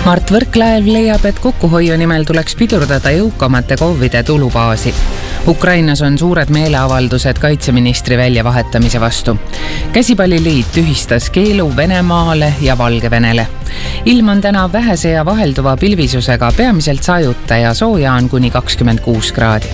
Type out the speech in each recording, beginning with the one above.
Mart Võrklaev leiab, et kokkuhoiu nimel tuleks pidurdada jõukamate KOV-ide tulubaasi. Ukrainas on suured meeleavaldused kaitseministri väljavahetamise vastu. Käsipalliliit tühistas keelu Venemaale ja Valgevenele. Ilm on täna vähese ja vahelduva pilvisusega, peamiselt sajuta ja sooja on kuni 26 kraadi.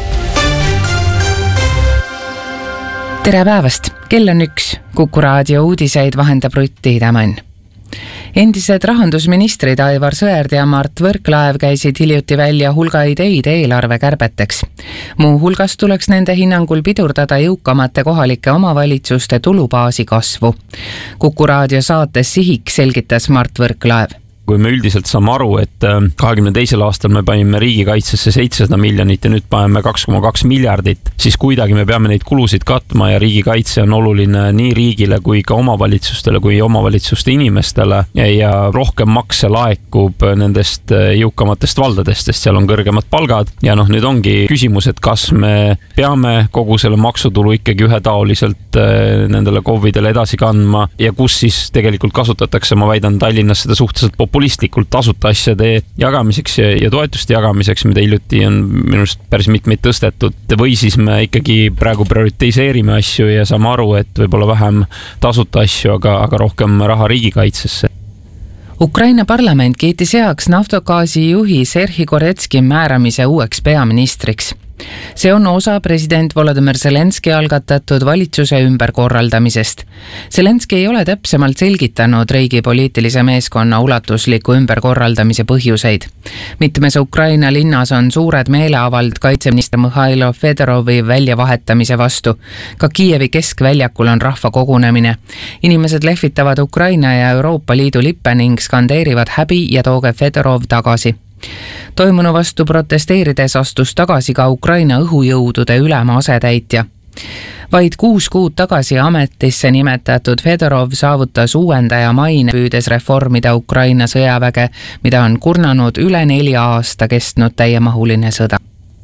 Tere päevast! Kell on 1. Kuku raadio uudiseid vahendab Rutti Hidemann. Endised rahandusministrid Aivar Sõerd ja Mart Võrklaev käisid hiljuti välja hulga ideid eelarvekärbeteks. Muu hulgas tuleks nende hinnangul pidurdada jõukamate kohalike omavalitsuste tulubaasi kasvu. Kuku raadio saates Sihik selgitas Mart Võrklaev. Kui me üldiselt saame aru, et 22. aastal me panime riigikaitsesse 700 miljonit ja nüüd paneme 2,2 miljardit, siis kuidagi me peame neid kulusid katma ja riigikaitse on oluline nii riigile kui ka omavalitsustele kui omavalitsuste inimestele ja rohkem makse laekub nendest jõukamatest valdadest, sest seal on kõrgemad palgad ja nüüd ongi küsimus, et kas me peame kogu selle maksutulu ikkagi ühetaoliselt nendele KOV-idele edasi kandma ja kus siis tegelikult kasutatakse, ma väidan Tallinnas seda suhteliselt populistlikult tasuta asjade jagamiseks ja toetuste jagamiseks, mida hiljuti on minust päris mitmeid tõstetud, või siis me ikkagi praegu prioritiseerime asju ja saame aru, et võib-olla vähem tasuta asju, aga rohkem raha riigikaitsesse. Ukraina parlament kiitis heaks Naftogaasi juhi Serhi Goretski määramise uueks peaministriks. See on osa president Volodymyr Zelenski algatatud valitsuse ümberkorraldamisest. Zelenski ei ole täpsemalt selgitanud riigi poliitilise meeskonna ulatusliku ümberkorraldamise põhjuseid. Mitmes Ukraina linnas on suured meeleavald kaitseminister Mihhailo Fedorovi väljavahetamise vastu. Ka Kiievi keskväljakul on rahva kogunemine. Inimesed lehvitavad Ukraina ja Euroopa Liidu lippe ning skandeerivad häbi ja tooge Fedorov tagasi. Toimunu vastu protesteerides astus tagasi ka Ukraina õhujõudude ülema asetäitja. Vaid 6 kuud tagasi ametisse nimetatud Fedorov saavutas uuendaja maine püüdes reformida Ukraina sõjaväge, mida on kurnanud üle 4 aasta kestnud täiemahuline sõda.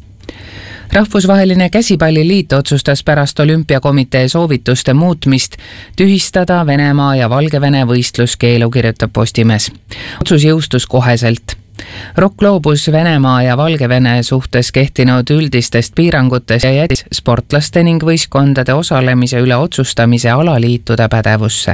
Rahvusvaheline käsipalliliit otsustas pärast olümpiakomitee soovituste muutmist tühistada Venemaa ja Valgevene võistluskeelu, kirjutab Postimees. Otsus jõustus koheselt. ROK loobus Venemaa ja Valgevene suhtes kehtinud üldistest piirangutest ja jättis sportlaste ning võistkondade osalemise üle otsustamise alaliitude pädevusse.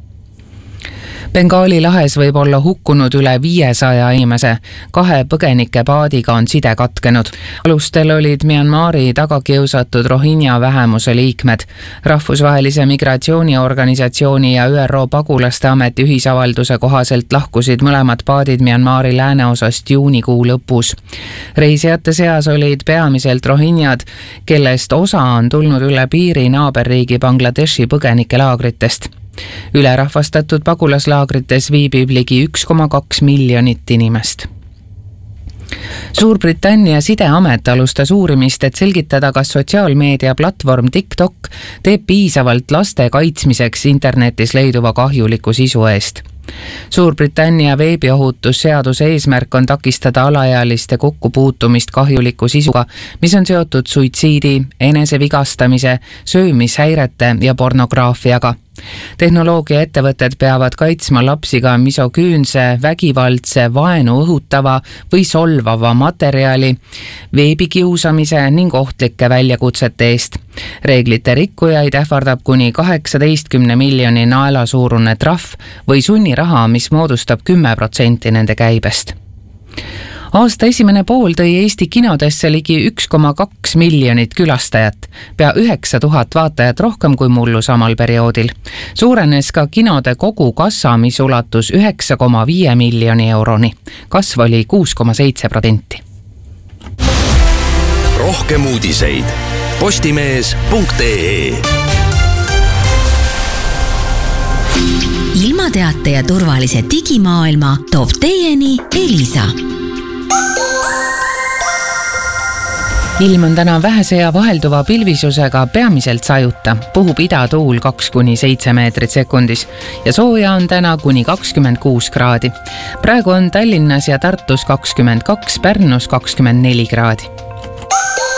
Bengaali lahes võib olla hukkunud üle 500 inimese. 2 põgenike paadiga on side katkenud. Alustel olid Myanmari tagakiusatud Rohingya vähemuse liikmed. Rahvusvahelise migratsiooniorganisatsiooni ja ÜRO pagulaste ameti ühisavalduse kohaselt lahkusid mõlemad paadid Myanmari lääneosast juunikuu lõpus. Reisijate seas olid peamiselt Rohingyad, kellest osa on tulnud üle piiri naaberriigi Bangladeshi põgenikelaagritest. Ülerahvastatud pagulaslaagrites viibib ligi 1,2 miljonit inimest. Suurbritannia sideamet alustas uurimist, et selgitada, kas sotsiaalmeedia platvorm TikTok teeb piisavalt laste kaitsmiseks internetis leiduva kahjuliku sisu eest. Suurbritannia veebiohutusseaduse eesmärk on takistada alaealiste kokkupuutumist kahjuliku sisuga, mis on seotud suitsiidi, enesevigastamise, söömishäirete ja pornograafiaga. Tehnoloogiaettevõtted peavad kaitsma lapsi ka misoküünse, vägivaldse, vaenu õhutava või solvava materjali, veebikiusamise ning ohtlike väljakutsete eest. Reeglite rikkujaid ähvardab kuni 18 miljoni naela suurune trahv või sunniraha, mis moodustab 10% nende käibest. Aasta esimene pool tõi Eesti kinodesse ligi 1,2 miljonit külastajat, pea 9000 vaatajat rohkem kui mullu samal perioodil. Suurenes ka kinode kogu kassa, mis ulatus 9,5 miljoni euroni. Kasv oli 6,7%. Rohkem uudiseid postimees.ee. Ilmateate ja turvalise digimaailma toob teieni Elisa. Ilm on täna vähese ja vahelduva pilvisusega, peamiselt sajuta. Puhub idatuul 2–7 meetrit sekundis ja sooja on täna kuni 26 kraadi. Praegu on Tallinnas ja Tartus 22, Pärnus 24 kraadi.